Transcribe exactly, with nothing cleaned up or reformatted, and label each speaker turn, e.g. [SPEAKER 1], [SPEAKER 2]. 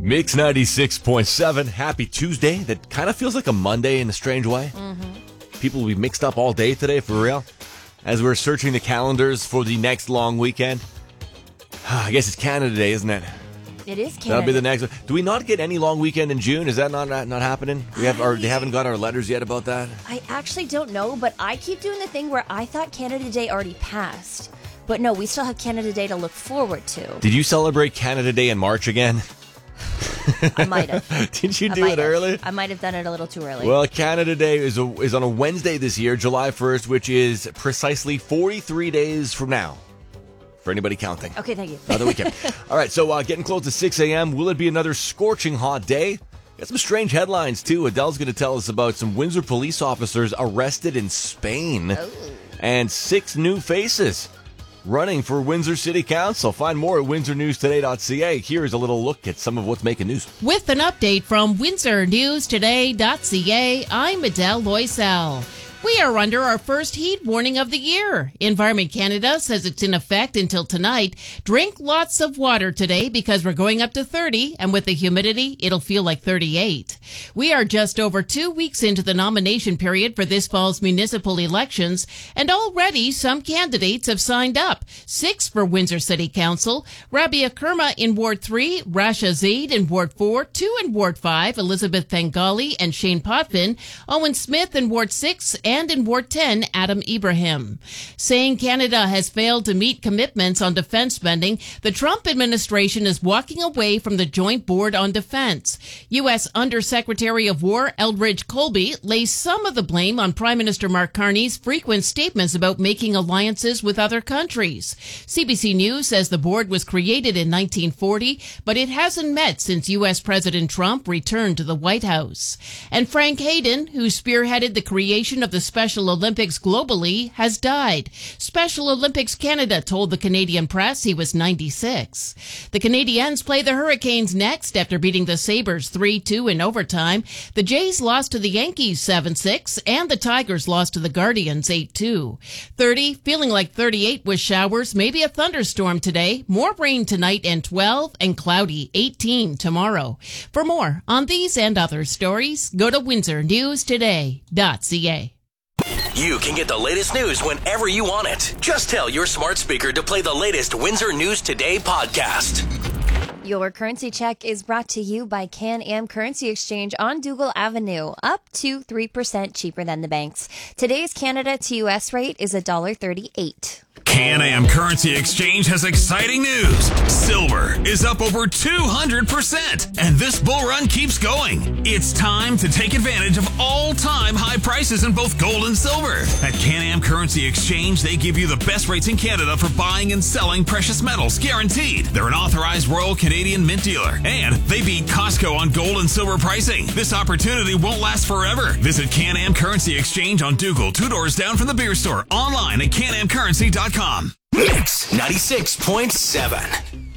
[SPEAKER 1] Mix ninety-six point seven. Happy Tuesday. That kind of feels like a Monday in a strange way. Mm-hmm. People will be mixed up all day today, for real. As we're searching the calendars for the next long weekend. I guess it's Canada Day, isn't it?
[SPEAKER 2] It is Canada.
[SPEAKER 1] That'll be the next one. Do we not get any long weekend in June? Is that not not, not happening? We have our, they haven't got our letters yet about that?
[SPEAKER 2] I actually don't know, but I keep doing the thing where I thought Canada Day already passed. But no, we still have Canada Day to look forward to.
[SPEAKER 1] Did you celebrate Canada Day in March again?
[SPEAKER 2] I might have.
[SPEAKER 1] Did you
[SPEAKER 2] I
[SPEAKER 1] do it
[SPEAKER 2] have.
[SPEAKER 1] early?
[SPEAKER 2] I might have done it a little too early.
[SPEAKER 1] Well, Canada Day is, a, is on a Wednesday this year, July first, which is precisely forty-three days from now. For anybody counting.
[SPEAKER 2] Okay, thank you.
[SPEAKER 1] Another weekend. All right, so uh, getting close to six a.m. Will it be another scorching hot day? Got some strange headlines, too. Adele's going to tell us about some Windsor police officers arrested in Spain.
[SPEAKER 2] Oh.
[SPEAKER 1] And six new faces running for Windsor City Council. Find more at windsor news today dot c a. Here is a little look at some of what's making news.
[SPEAKER 3] With an update from windsor news today dot c a, I'm Adele Loisel. We are under our first heat warning of the year. Environment Canada says it's in effect until tonight. Drink lots of water today because we're going up to thirty, and with the humidity, it'll feel like thirty-eight. We are just over two weeks into the nomination period for this fall's municipal elections, and already some candidates have signed up. Six for Windsor City Council: Rabia Kerma in Ward three, Rasha Zaid in Ward four, two in Ward five, Elizabeth Pengali and Shane Potvin, Owen Smith in Ward six, and in Ward ten, Adam Ibrahim. Saying Canada has failed to meet commitments on defense spending, the Trump administration is walking away from the Joint Board on Defense. U S Undersecretary of War Eldridge Colby lays some of the blame on Prime Minister Mark Carney's frequent statements about making alliances with other countries. C B C News says the board was created in nineteen forty, but it hasn't met since U S President Trump returned to the White House. And Frank Hayden, who spearheaded the creation of the Special Olympics globally, has died. Special Olympics Canada told the Canadian press he was ninety-six. The Canadiens play the Hurricanes next after beating the Sabres three two in overtime. The Jays lost to the Yankees seven six, and the Tigers lost to the Guardians eight two. thirty, feeling like thirty-eight with showers, maybe a thunderstorm today. More rain tonight and twelve, and cloudy eighteen tomorrow. For more on these and other stories, go to windsor news today dot c a.
[SPEAKER 4] You can get the latest news whenever you want it. Just tell your smart speaker to play the latest Windsor News Today podcast.
[SPEAKER 2] Your currency check is brought to you by Can-Am Currency Exchange on Dougal Avenue, up to three percent cheaper than the banks. Today's Canada to U S rate is one dollar thirty-eight.
[SPEAKER 5] Can-Am Currency Exchange has exciting news. Silver is up over two hundred percent, and this bull run keeps going. It's time to take advantage of all-time high prices in both gold and silver. At Can-Am Currency Exchange, they give you the best rates in Canada for buying and selling precious metals, guaranteed. They're an authorized Royal Canadian Mint dealer, and they beat Costco on gold and silver pricing. This opportunity won't last forever. Visit Can-Am Currency Exchange on Dougal, two doors down from the beer store, online at can am currency dot com.
[SPEAKER 4] Mix ninety-six point seven.